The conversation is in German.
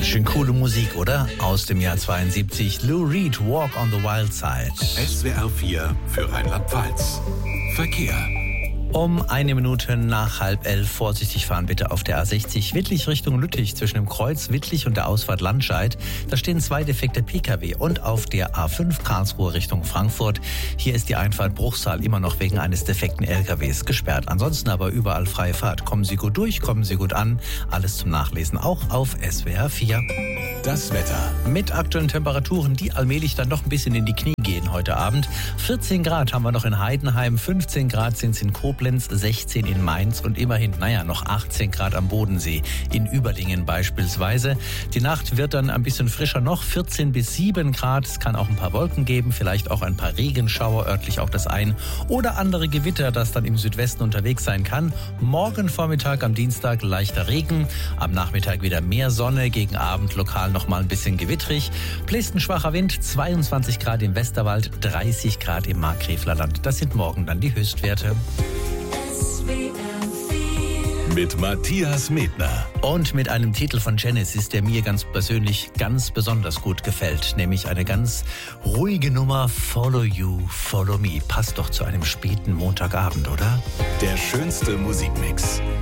Schön coole Musik, oder? Aus dem Jahr 72. Lou Reed, Walk on the Wild Side. SWR 4 für Rheinland-Pfalz. Verkehr. Um 1 Minute nach 10:30 vorsichtig fahren bitte auf der A60 Wittlich Richtung Lüttich zwischen dem Kreuz Wittlich und der Ausfahrt Landscheid. Da stehen 2 defekte Pkw und auf der A5 Karlsruhe Richtung Frankfurt. Hier ist die Einfahrt Bruchsal immer noch wegen eines defekten LKWs gesperrt. Ansonsten aber überall freie Fahrt. Kommen Sie gut durch, kommen Sie gut an. Alles zum Nachlesen auch auf SWR 4. Das Wetter. Mit aktuellen Temperaturen, die allmählich dann noch ein bisschen in die Knie gehen heute Abend. 14 Grad haben wir noch in Heidenheim, 15 Grad sind es in Koblenz, 16 in Mainz und immerhin, noch 18 Grad am Bodensee, in Überlingen beispielsweise. Die Nacht wird dann ein bisschen frischer noch, 14 bis 7 Grad. Es kann auch ein paar Wolken geben, vielleicht auch ein paar Regenschauer, örtlich auch das ein oder andere Gewitter, das dann im Südwesten unterwegs sein kann. Morgen Vormittag am Dienstag leichter Regen, am Nachmittag wieder mehr Sonne, gegen Abend lokal noch mal ein bisschen gewittrig. Bläst schwacher Wind, 22 Grad im Westerwald, 30 Grad im Markgräflerland. Das sind morgen dann die Höchstwerte. Mit Matthias Medner. Und mit einem Titel von Genesis, der mir ganz persönlich ganz besonders gut gefällt. Nämlich eine ganz ruhige Nummer, Follow You, Follow Me. Passt doch zu einem späten Montagabend, oder? Der schönste Musikmix.